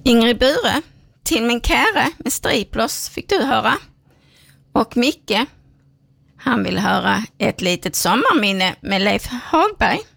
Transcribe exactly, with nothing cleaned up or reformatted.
Ingrid Bure, Till min käre med Striplers fick du höra. Och Micke, han vill höra Ett litet sommarminne med Leif Hagberg.